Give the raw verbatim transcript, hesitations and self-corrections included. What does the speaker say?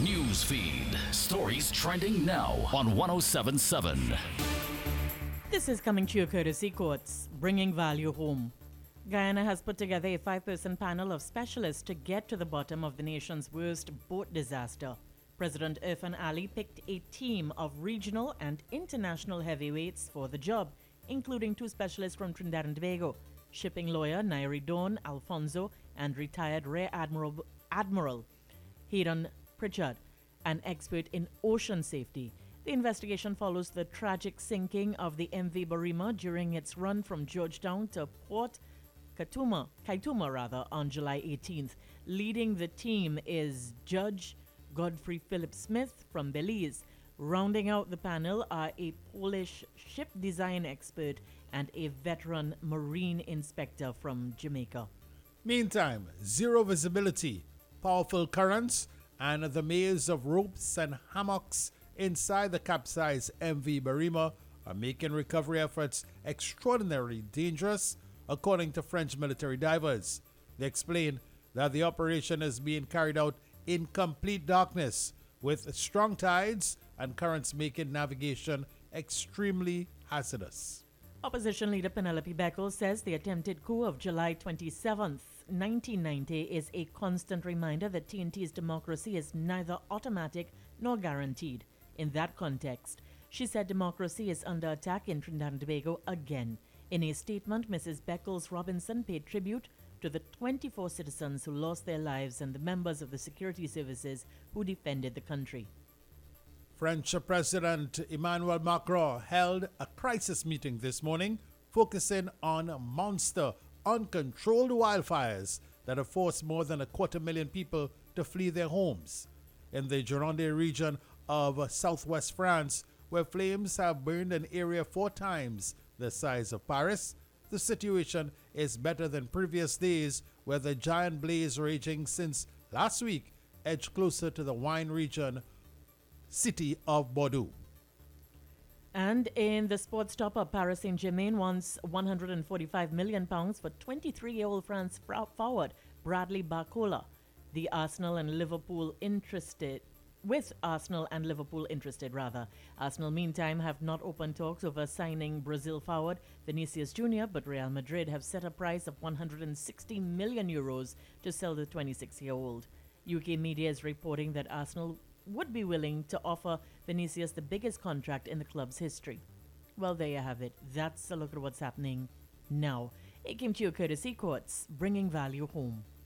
News feed. Stories trending now on one oh seven point seven. This is coming to you courtesy Courts, bringing value home. Guyana has put together a five-person panel of specialists to get to the bottom of the nation's worst boat disaster. President Irfan Ali picked a team of regional and international heavyweights for the job, including two specialists from Trinidad and Tobago, shipping lawyer Nairi Dawn Alfonso and retired Rear Admiral, Admiral Hayden Pritchard, an expert in ocean safety. The investigation follows the tragic sinking of the M V Barima during its run from Georgetown to Port Kaituma, Kaituma rather, on July eighteenth. Leading the team is Judge Godfrey Philip Smith from Belize. Rounding out the panel are a Polish ship design expert and a veteran marine inspector from Jamaica. Meantime, zero visibility, powerful currents, and the maze of ropes and hammocks inside the capsized M V Barima are making recovery efforts extraordinarily dangerous, according to French military divers. They explain that the operation is being carried out in complete darkness, with strong tides and currents making navigation extremely hazardous. Opposition leader Penelope Beckles says the attempted coup of July twenty-seventh, nineteen ninety is a constant reminder that T N T's democracy is neither automatic nor guaranteed. In that context, she said democracy is under attack in Trinidad and Tobago again. In a statement, Missus Beckles Robinson paid tribute to the twenty-four citizens who lost their lives and the members of the security services who defended the country. French President Emmanuel Macron held a crisis meeting this morning focusing on monster, uncontrolled wildfires that have forced more than a quarter million people to flee their homes. In the Gironde region of southwest France, where flames have burned an area four times the size of Paris, the situation is better than previous days where the giant blaze raging since last week edged closer to the wine region city of Bordeaux. And in the sports topper, Paris Saint-Germain wants one hundred forty-five million pounds for twenty-three-year-old France forward Bradley Barcola. The Arsenal and Liverpool interested with Arsenal and Liverpool interested rather. Arsenal meantime have not opened talks over signing Brazil forward Vinicius Junior, but Real Madrid have set a price of one hundred sixty million euros to sell the twenty-six-year-old. U K media is reporting that Arsenal would be willing to offer Vinicius the biggest contract in the club's history. Well, there you have it. That's a look at what's happening now. It came to you courtesy Courts, bringing value home.